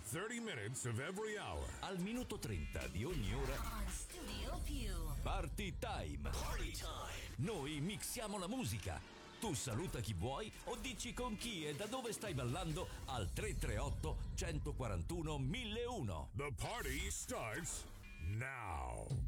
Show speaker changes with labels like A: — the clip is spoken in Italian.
A: 30 minutes of every hour.
B: Al minuto 30 di ogni ora.
C: On Studio Più.
B: Party time.
D: Party time.
B: Noi mixiamo la musica. Tu saluta chi vuoi o dici con chi e da dove stai ballando al 338 141 1001.
A: The party starts now.